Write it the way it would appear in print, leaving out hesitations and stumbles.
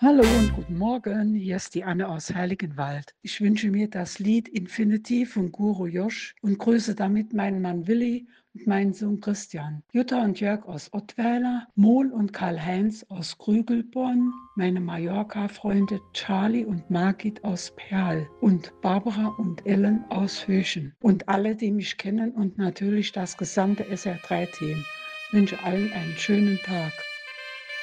Hallo und guten Morgen, hier ist die Anne aus Heiligenwald. Ich wünsche mir das Lied Infinity von Guru Josh und grüße damit meinen Mann Willi und meinen Sohn Christian, Jutta und Jörg aus Ottweiler, Mohl und Karl-Heinz aus Krügelborn, meine Mallorca-Freunde Charlie und Margit aus Perl und Barbara und Ellen aus Höschen und alle, die mich kennen und natürlich das gesamte SR3-Team. Ich wünsche allen einen schönen Tag.